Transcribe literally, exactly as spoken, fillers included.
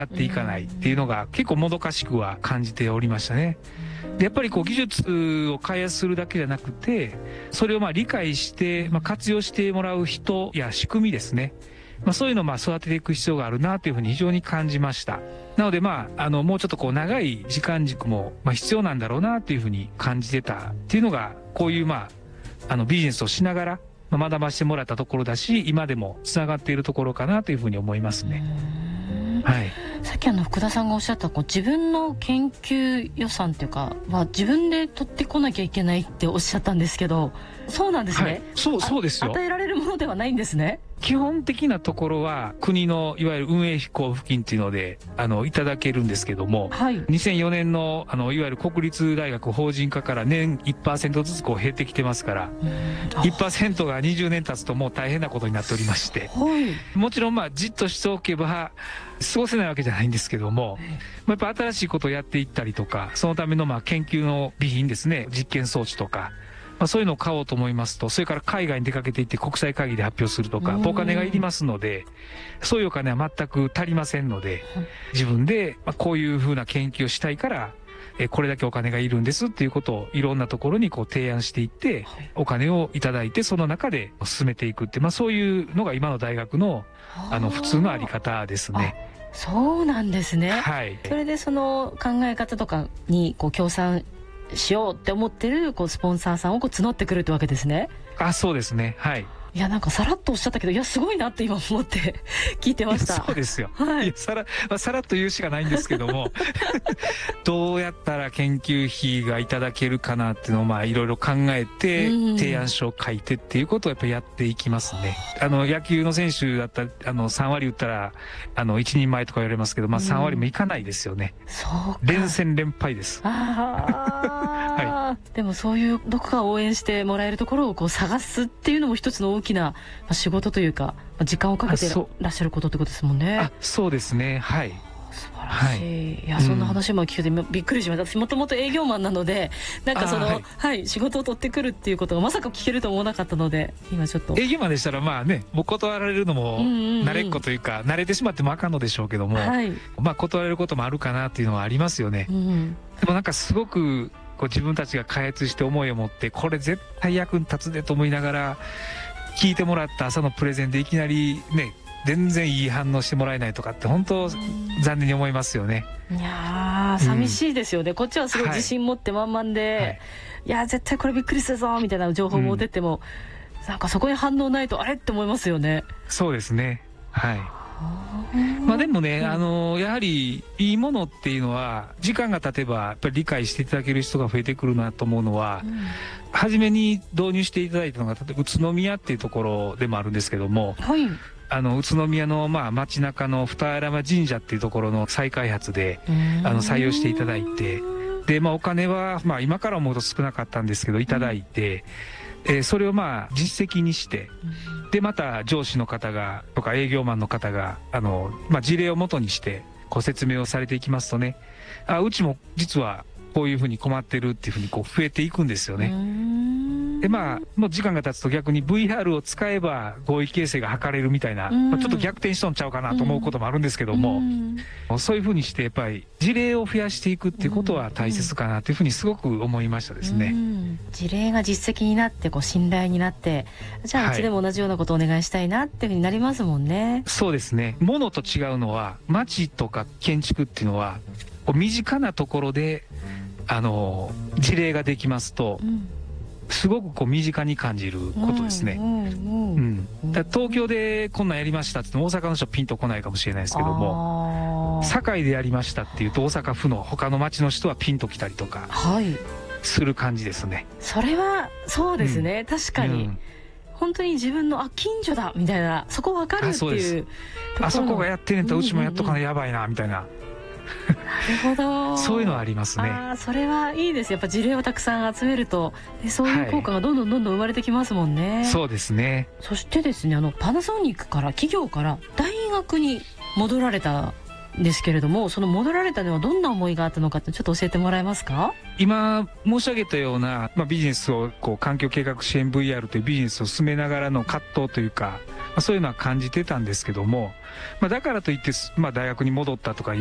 やっていかないっていうのが結構もどかしくは感じておりましたね。でやっぱりこう技術を開発するだけじゃなくて、それをまあ理解して、まあ、活用してもらう人や仕組みですね、まあ、そういうのをまあ育てていく必要があるなというふうに非常に感じました。なのでまああのもうちょっとこう長い時間軸もまあ必要なんだろうなというふうに感じてたっていうのが、こういうまああのビジネスをしながらまあ学ばせてもらったところだし、今でもつながっているところかなというふうに思いますね。はい、 さっきあの福田さんがおっしゃったこう自分の研究予算っていうかは自分で取ってこなきゃいけないっておっしゃったんですけど、そうなんですね。はい、 そうそうですよ。 与えられるものではないんですね。 基本的なところは国のいわゆる運営費交付金っていうのであのいただけるんですけども、はい、にせんよねんのあのいわゆる国立大学法人化から年 いちパーセント ずつこう減ってきてますから、いちパーセント がにじゅうねん経つともう大変なことになっておりまして、はい、もちろんまあじっとしておけば過ごせないわけじゃないんですけども、やっぱ新しいことをやっていったりとか、そのためのまあ研究の備品ですね、実験装置とか、まあ、そういうのを買おうと思いますと、それから海外に出かけていって国際会議で発表するとか、お金がいりますので、そういうお金は全く足りませんので、自分でまあこういうふうな研究をしたいからえこれだけお金がいるんですっていうことをいろんなところにこう提案していって、お金をいただいてその中で進めていくって、まあ、そういうのが今の大学のあの普通のあり方ですね。 そうなんですね。はい、それでその考え方とかにこう協賛しようって思ってるこうスポンサーさんをこう募ってくるってわけですね。 あ、そうですね。はい。 いやなんかさらっとおっしゃったけど、いやすごいなって今思って聞いてました。 そうですよ。 はい。 いやさら、まあ、さらっと言うしかないんですけどもどうやったら研究費がいただけるかなっていうのをまあいろいろ考えて提案書を書いてっていうことをやっぱりやっていきますね。あの野球の選手だったらあのさん割打ったらあの一人前とか言われますけど、まあさん割もいかないですよね。そうか。連戦連敗です。 あはい。でもそういうどこか応援してもらえるところをこう探すっていうのも一つの大きな仕事というか時間をかけてらっしゃることってことですもんね。 あ、そうですね。はい。 素晴らしい。はい、いやそんな話も聞けてびっくりしました。私もともと営業マンなのでなんかその、はい、はい、仕事を取ってくるっていうことがまさか聞けると思わなかったので、今ちょっと営業マンでしたらまあね、もう断られるのも慣れっこというか、うんうんうん、慣れてしまってもあかんのでしょうけども、はい、まあ断られることもあるかなっていうのはありますよね。うん、でもなんかすごくこう自分たちが開発して思いを持ってこれ絶対役に立つでと思いながら聞いてもらった朝のプレゼンでいきなりね全然いい反応してもらえないとかって本当残念に思いますよね。 いやー寂しいですよね、うん、こっちはすごい自信持って満々で、はい、いや絶対これびっくりするぞみたいな情報も出ても、うん、なんかそこに反応ないとあれって思いますよね。 そうですね。はい。まあでもね、うん、あのやはりいいものっていうのは時間が経てばやっぱり理解していただける人が増えてくるなと思うのは、うん、初めに導入していただいたのが例えば宇都宮っていうところでもあるんですけども、はい、あの宇都宮のまあ街中の二山神社っていうところの再開発であの採用していただいて、で、まあ、お金はまあ今から思うと少なかったんですけどいただいて、うん、えー、それをまあ実績にして、うん、でまた上司の方がとか営業マンの方があの、まあ、事例をもとにしてご説明をされていきますとね、あうちも実はこういうふうに困ってるっていうふうにこう増えていくんですよね。でまあもう時間が経つと逆に ブイアール を使えば合意形成が図れるみたいな、まあ、ちょっと逆転しとんちゃうかなと思うこともあるんですけども、そういうふうにしてやっぱり事例を増やしていくっていうことは大切かなというふうにすごく思いましたですね。 事例が実績になってこう信頼になって、じゃあうちでも同じようなことをお願いしたいなっていうふうになりますもんね。はい、そうですね。 ものと違うのは街とか建築っていうのはこう身近なところであの事例ができますと、うんすごくこう身近に感じることですね。だ東京でこんなんやりましたって大阪の人はピンとこないかもしれないですけども、堺でやりましたっていうと大阪府の他の町の人はピンときたりとかする感じですね。はい、 それはそうですね、うん、確かに、うん、本当に自分のあ近所だみたいな、そこ分かるっていう、 あそこがやってんねんとうちもやっとかなやばいなみたいな。 なるほど。 そういうのはありますね。 あ、それはいいです。やっぱ事例をたくさん集めるとそういう効果がどんどんどんどん生まれてきますもんね。 はい、そうですね。 そしてですね、あのパナソニックから企業から大学に戻られたんですけれども、その戻られたのはどんな思いがあったのかってちょっと教えてもらえますか？ 今申し上げたような、まあ、ビジネスをこう環境計画支援 ブイアール というビジネスを進めながらの葛藤というか、 あ、そういうのは感じてたんですけども、まあ、だからといって、まあ、大学に戻ったとか